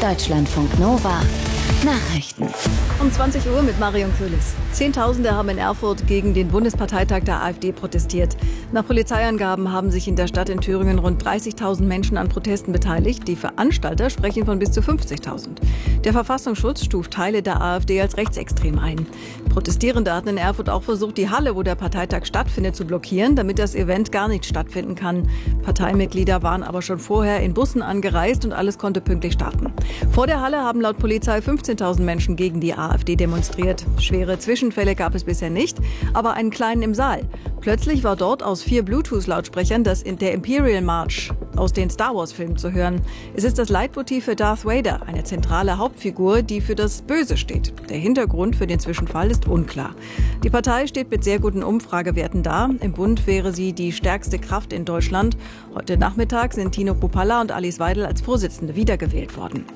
Deutschlandfunk Nova Nachrichten. Um 20 Uhr mit Marion Köhlis. Zehntausende haben in Erfurt gegen den Bundesparteitag der AfD protestiert. Nach Polizeiangaben haben sich in der Stadt in Thüringen rund 30.000 Menschen an Protesten beteiligt. Die Veranstalter sprechen von bis zu 50.000. Der Verfassungsschutz stuft Teile der AfD als rechtsextrem ein. Protestierende hatten in Erfurt auch versucht, die Halle, wo der Parteitag stattfindet, zu blockieren, damit das Event gar nicht stattfinden kann. Parteimitglieder waren aber schon vorher in Bussen angereist und alles konnte pünktlich starten. Vor der Halle haben laut Polizei 15.000 Menschen gegen die AfD demonstriert. Schwere Zwischenfälle gab es bisher nicht, aber einen kleinen im Saal. Plötzlich war dort aus 4 Bluetooth-Lautsprechern der Imperial March aus den Star-Wars-Filmen zu hören. Es ist das Leitmotiv für Darth Vader, eine zentrale Hauptfigur, die für das Böse steht. Der Hintergrund für den Zwischenfall ist unklar. Die Partei steht mit sehr guten Umfragewerten da. Im Bund wäre sie die stärkste Kraft in Deutschland. Heute Nachmittag sind Tino Kruppalla und Alice Weidel als Vorsitzende wiedergewählt worden.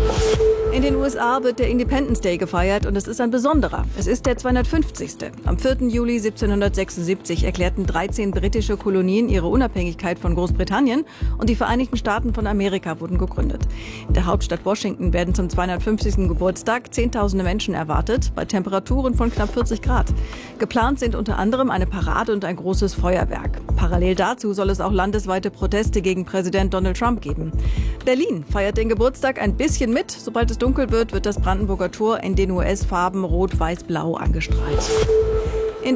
In den USA wird der Independence Day gefeiert und es ist ein besonderer. Es ist der 250. Am 4. Juli 1776 erklärten 13 britische Kolonien ihre Unabhängigkeit von Großbritannien und die Vereinigten Staaten von Amerika wurden gegründet. In der Hauptstadt Washington werden zum 250. Geburtstag Zehntausende Menschen erwartet, bei Temperaturen von knapp 40 Grad. Geplant sind unter anderem eine Parade und ein großes Feuerwerk. Parallel dazu soll es auch landesweite Proteste gegen Präsident Donald Trump geben. Berlin feiert den Geburtstag ein bisschen mit. Sobald es dunkel wird das Brandenburger Tor in den US-Farben Rot-Weiß-Blau angestrahlt. In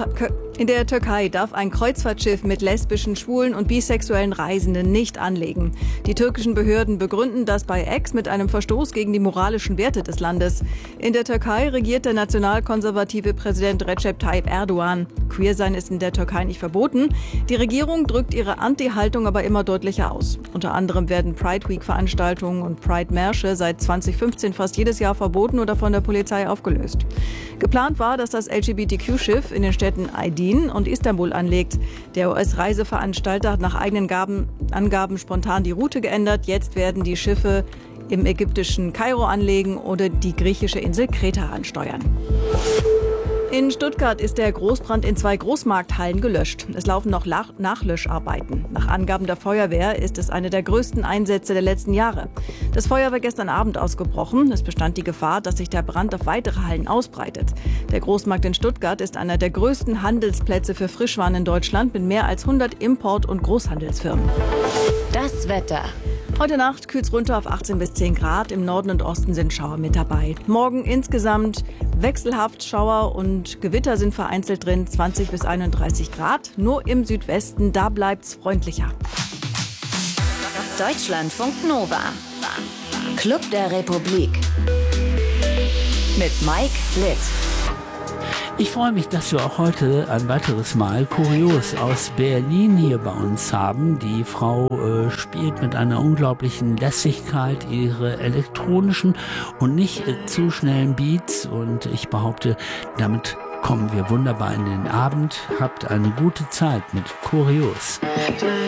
der Türkei darf ein Kreuzfahrtschiff mit lesbischen, schwulen und bisexuellen Reisenden nicht anlegen. Die türkischen Behörden begründen das bei X mit einem Verstoß gegen die moralischen Werte des Landes. In der Türkei regiert der nationalkonservative Präsident Recep Tayyip Erdogan. Queersein ist in der Türkei nicht verboten. Die Regierung drückt ihre Anti-Haltung aber immer deutlicher aus. Unter anderem werden Pride Week-Veranstaltungen und Pride-Märsche seit 2015 fast jedes Jahr verboten oder von der Polizei aufgelöst. Geplant war, dass das LGBTQ-Schiff in den Städten Aydin und Istanbul anlegt. Der US-Reiseveranstalter hat nach eigenen Angaben spontan die Route geändert. Jetzt werden die Schiffe im ägyptischen Kairo anlegen oder die griechische Insel Kreta ansteuern. In Stuttgart ist der Großbrand in 2 Großmarkthallen gelöscht. Es laufen noch Nachlöscharbeiten. Nach Angaben der Feuerwehr ist es eine der größten Einsätze der letzten Jahre. Das Feuer war gestern Abend ausgebrochen. Es bestand die Gefahr, dass sich der Brand auf weitere Hallen ausbreitet. Der Großmarkt in Stuttgart ist einer der größten Handelsplätze für Frischwaren in Deutschland mit mehr als 100 Import- und Großhandelsfirmen. Das Wetter. Heute Nacht kühlt es runter auf 18 bis 10 Grad. Im Norden und Osten sind Schauer mit dabei. Morgen insgesamt wechselhaft Schauer und Gewitter sind vereinzelt drin. 20 bis 31 Grad. Nur im Südwesten, da bleibt's freundlicher. Deutschlandfunk Nova. Club der Republik. Mit Mike Litt. Ich freue mich, dass wir auch heute ein weiteres Mal Kurios aus Berlin hier bei uns haben. Die Frau spielt mit einer unglaublichen Lässigkeit ihre elektronischen und nicht zu schnellen Beats. Und ich behaupte, damit kommen wir wunderbar in den Abend. Habt eine gute Zeit mit Kurios.